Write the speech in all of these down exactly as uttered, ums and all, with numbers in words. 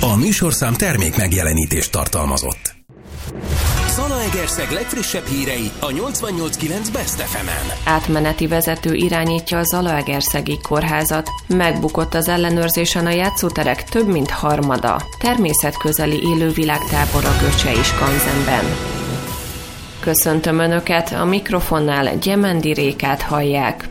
A műsorszám termék megjelenítést tartalmazott. Zalaegerszeg legfrissebb hírei a nyolcvannyolc kilenc Best ef emen. Átmeneti vezető irányítja a Zalaegerszegi kórházat. Megbukott az ellenőrzésen a játszóterek több mint harmada. Természetközeli élővilágtábor a Göcsei skanzenben. Köszöntöm Önöket, a mikrofonnál Gyemendi Rékát hallják.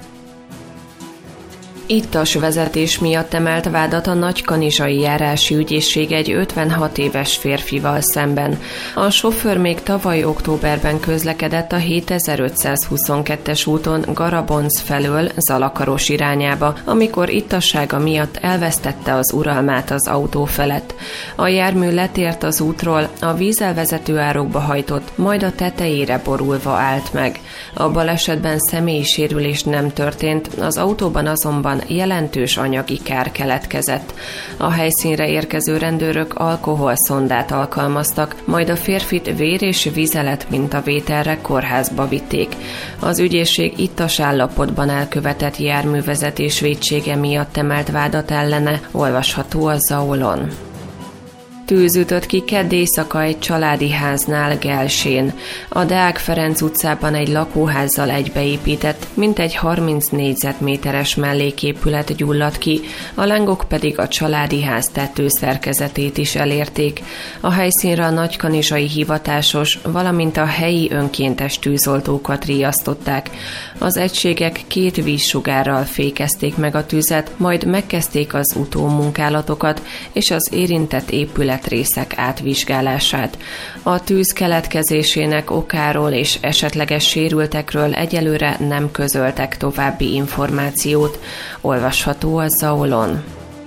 Ittas vezetés miatt emelt vádat a Nagykanizsai járási ügyészség egy ötvenhat éves férfival szemben. A sofőr még tavaly októberben közlekedett a hétezer-ötszázhuszonkettes úton Garabonc felől Zalakaros irányába, amikor ittassága miatt elvesztette az uralmát az autó felett. A jármű letért az útról, a vízelvezető árokba hajtott, majd a tetejére borulva állt meg. A balesetben személyi sérülés nem történt, az autóban azonban jelentős anyagi kár keletkezett. A helyszínre érkező rendőrök alkoholszondát alkalmaztak, majd a férfit vér- és vizelet mintavételre kórházba vitték. Az ügyészség ittas állapotban elkövetett járművezetés vétsége miatt emelt vádat ellene, olvasható a Zaolon. Tűz ütött ki kedd éjszaka egy családi háznál Gelsén. A Deák Ferenc utcában egy lakóházzal egybeépített, mintegy harminc négyzetméteres melléképület gyulladt ki, a lángok pedig a családi ház tetőszerkezetét is elérték. A helyszínre a nagykanizsai hivatásos, valamint a helyi önkéntes tűzoltókat riasztották. Az egységek két vízsugárral fékezték meg a tüzet, majd megkezdték az utómunkálatokat és az érintett épület részek átvizsgálását. A tűz keletkezésének okáról és esetleges sérültekről egyelőre nem közöltek további információt, olvasható a Zaolon.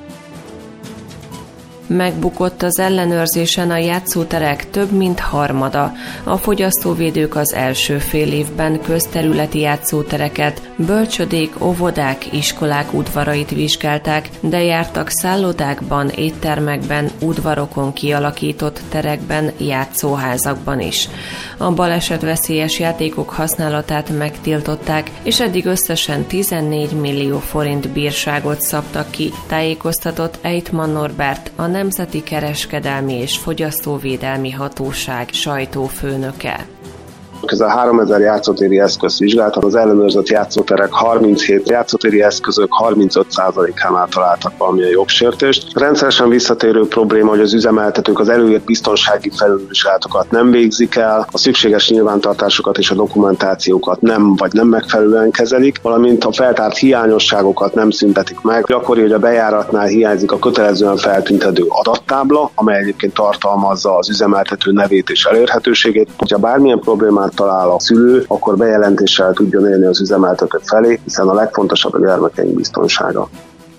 Megbukott az ellenőrzésen a játszóterek több mint harmada. A fogyasztóvédők az első fél évben közterületi játszótereket, bölcsödék, óvodák, iskolák udvarait vizsgálták, de jártak szállodákban, éttermekben, udvarokon kialakított terekben, játszóházakban is. A balesetveszélyes játékok használatát megtiltották, és eddig összesen tizennégy millió forint bírságot szabtak ki, tájékoztatott Eitman Norbert, a Nemzeti Kereskedelmi és Fogyasztóvédelmi Hatóság sajtófőnöke. Közel háromezer játszótéri eszközt vizsgáltak, az ellenőrzött játszóterek harminchét játszótéri eszközök harmincöt százalékánál találtak valamilyen jogsértést. Rendszeresen visszatérő probléma, hogy az üzemeltetők az előírt biztonsági felülvizsgálatokat nem végzik el, a szükséges nyilvántartásokat és a dokumentációkat nem vagy nem megfelelően kezelik, valamint a feltárt hiányosságokat nem szüntetik meg. Gyakori, hogy a bejáratnál hiányzik a kötelezően feltüntető adattábla, amely egyébként tartalmazza az üzemeltető nevét és elérhetőségét. Ha bármilyen problémát talál a szülő, akkor bejelentéssel tudjon élni az üzemeltető felé, hiszen a legfontosabb a gyermekeink biztonsága.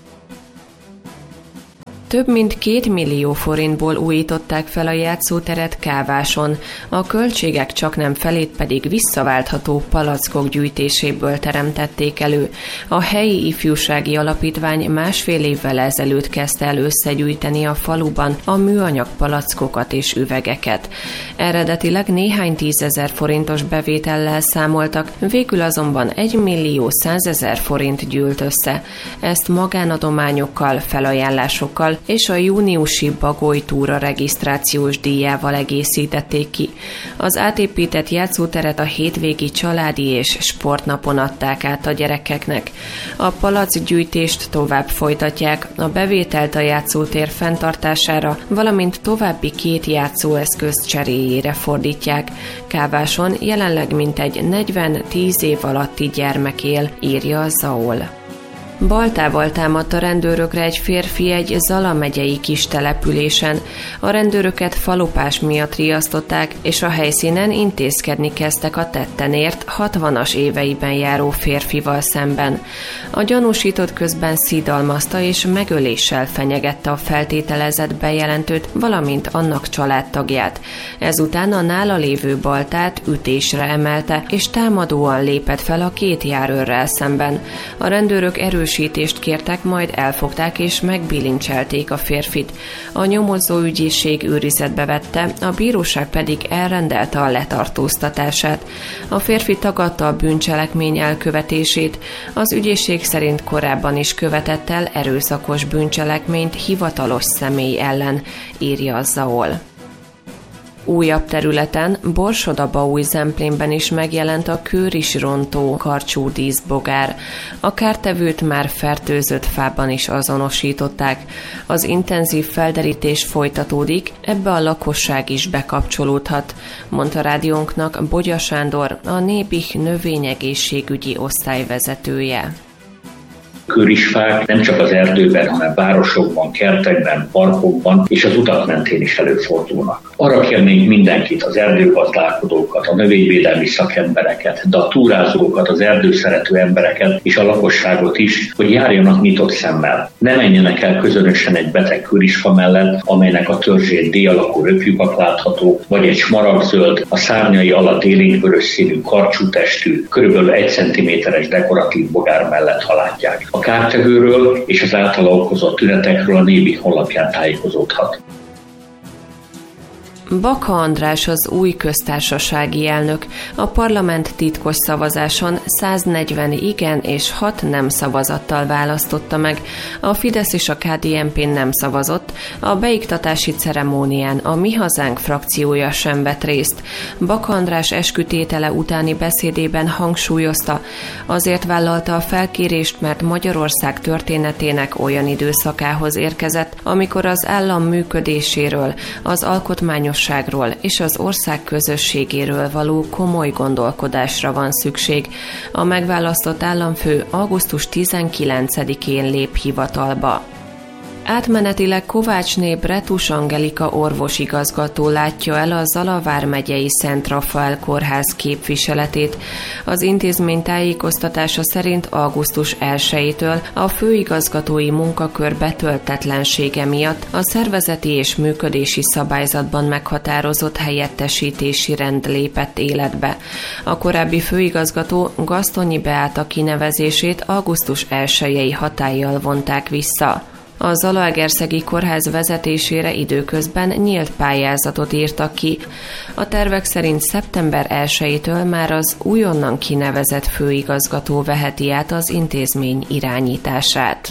Több mint két millió forintból újították fel a játszóteret Káváson, a költségek csaknem felét pedig visszaváltható palackok gyűjtéséből teremtették elő. A helyi ifjúsági alapítvány másfél évvel ezelőtt kezdte el összegyűjteni a faluban a műanyag palackokat és üvegeket. Eredetileg néhány tízezer forintos bevétellel számoltak, végül azonban egy millió százezer forint gyűlt össze. Ezt magánadományokkal, felajánlásokkal és a júniusi Bagoly túra regisztrációs díjával egészítették ki. Az átépített játszóteret a hétvégi családi és sportnapon adták át a gyerekeknek. A palackgyűjtést tovább folytatják, a bevételt a játszótér fenntartására, valamint további két játszóeszköz cseréjére fordítják. Káváson jelenleg mintegy negyven-tíz év alatti gyermek él, írja a Zaol. Baltával támadt a rendőrökre egy férfi egy Zala megyei kis településen. A rendőröket falopás miatt riasztották, és a helyszínen intézkedni kezdtek a tettenért hatvanas éveiben járó férfival szemben. A gyanúsított közben szidalmazta és megöléssel fenyegette a feltételezett bejelentőt, valamint annak családtagját. Ezután a nála lévő baltát ütésre emelte, és támadóan lépett fel a két járőrrel szemben. A rendőrök erős minősítést kértek, majd elfogták és megbilincselték a férfit. A nyomozó ügyészség őrizetbe vette, a bíróság pedig elrendelte a letartóztatását. A férfi tagadta a bűncselekmény elkövetését. Az ügyészség szerint korábban is követett el erőszakos bűncselekményt hivatalos személy ellen, írja a Zaol. Újabb területen, Borsod-Abaúj-Zemplénben is megjelent a kőrisrontó karcsú díszbogár. A kártevőt már fertőzött fában is azonosították. Az intenzív felderítés folytatódik, ebbe a lakosság is bekapcsolódhat, mondta rádiónknak Bogya Sándor, a Nébih növényegészségügyi osztályvezetője. Kőrisfák nem csak az erdőben, hanem városokban, kertekben, parkokban és az utak mentén is előfordulnak. Arra kérnénk mindenkit, az erdőgazdálkodókat, a növényvédelmi szakembereket, de a túrázókat, az erdőszerető embereket és a lakosságot is, hogy járjanak nyitott szemmel. Ne menjenek el közönösen egy beteg kőrisfa mellett, amelynek a törzsén D-alakú röplyugak látható, vagy egy smaragdzöld, a szárnyai alatt élénkvörös színű, karcsú testű, körülbelül egy centiméteres dekoratív bogár mellett halátják. A kártevőről és az általa okozott tünetekről a Nébih honlapján tájékozódhat. Baka András az új köztársasági elnök. A parlament titkos szavazáson száznegyven igen és hat nem szavazattal választotta meg. A Fidesz és a ká dé en pé nem szavazott, a beiktatási ceremónián a Mi Hazánk frakciója sem vett részt. Baka András eskütétele utáni beszédében hangsúlyozta, azért vállalta a felkérést, mert Magyarország történetének olyan időszakához érkezett, amikor az állam működéséről, az alkotmányos és az ország közösségéről való komoly gondolkodásra van szükség. A megválasztott államfő augusztus tizenkilencedikén lép hivatalba. Átmenetileg Kovácsné Bretus Angelika orvosigazgató látja el a Zala vármegyei Szent Rafael kórház képviseletét. Az intézmény tájékoztatása szerint augusztus elsejétől a főigazgatói munkakör betöltetlensége miatt a szervezeti és működési szabályzatban meghatározott helyettesítési rend lépett életbe. A korábbi főigazgató Gasztonyi Beáta kinevezését augusztus elsejei hatállyal vonták vissza. A Zalaegerszegi kórház vezetésére időközben nyílt pályázatot írtak ki. A tervek szerint szeptember elsejétől már az újonnan kinevezett főigazgató veheti át az intézmény irányítását.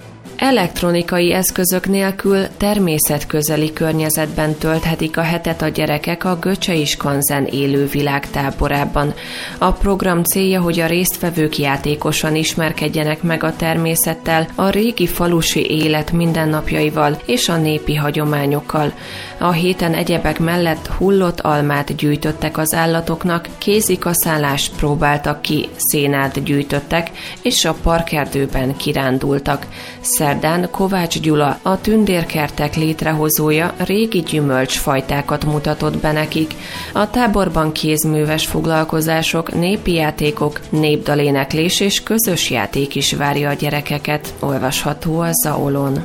Elektronikai eszközök nélkül természetközeli környezetben tölthetik a hetet a gyerekek a Göcsei Skanzen élővilág táborában. A program célja, hogy a résztvevők játékosan ismerkedjenek meg a természettel, a régi falusi élet mindennapjaival és a népi hagyományokkal. A héten egyebek mellett hullott almát gyűjtöttek az állatoknak, kézikaszálást próbáltak ki, szénát gyűjtöttek, és a parkerdőben kirándultak. Szerdán Kovács Gyula, a tündérkertek létrehozója régi gyümölcsfajtákat mutatott be nekik. A táborban kézműves foglalkozások, népi játékok, népdaléneklés és közös játék is várja a gyerekeket, olvasható a Zaolon.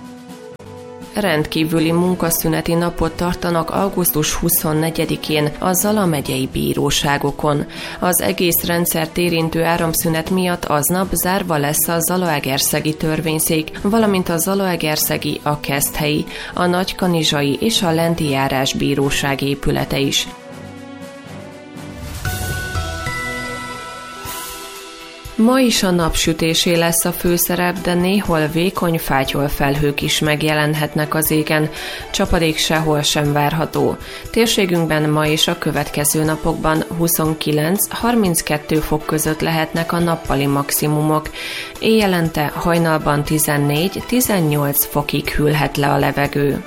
Rendkívüli munkaszüneti napot tartanak augusztus huszonnegyedikén a Zala megyei bíróságokon. Az egész rendszert érintő áramszünet miatt aznap zárva lesz a Zalaegerszegi törvényszék, valamint a Zalaegerszegi, a Keszthelyi, a Nagykanizsai és a Lenti járás bíróság épülete is. Ma is a napsütésé lesz a főszerep, de néhol vékony fátyol felhők is megjelenhetnek az égen. Csapadék sehol sem várható. Térségünkben ma és a következő napokban huszonkilenc-harminckettő fok között lehetnek a nappali maximumok. Éjjelente hajnalban tizennégy-tizennyolc fokig hűlhet le a levegő.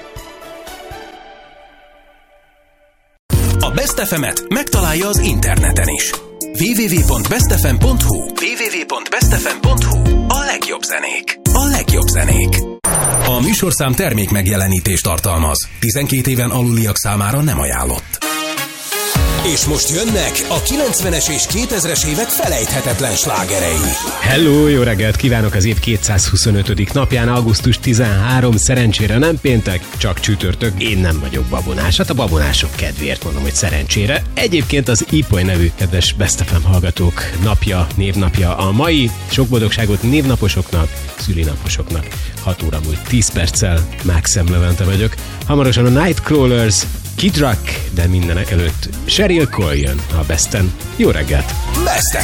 A Best ef emet megtalálja az interneten is. double-u double-u double-u pont best f m pont h u double-u double-u double-u pont best f m pont h u A legjobb zenék. A legjobb zenék. A műsorszám termék megjelenítést tartalmaz. tizenkét éven aluliak számára nem ajánlott. És most jönnek a kilencvenes és kétezres évek felejthetetlen slágerei. Hello, jó reggelt kívánok az év kétszázhuszonötödik napján, augusztus tizenharmadika, szerencsére nem péntek, csak csütörtök, én nem vagyok babonás. Hát a babonások kedvéért mondom, hogy szerencsére. Egyébként az Ipoly nevű kedves Best ef em hallgatók napja, névnapja a mai. Sok boldogságot névnaposoknak, szülinaposoknak. hat óra múlt tíz perccel, Maxem Levente vagyok. Hamarosan a Nightcrawlers, Kid Rock, de mindenek előtt Sheryl Cole jön a Besten. Jó reggelt! Best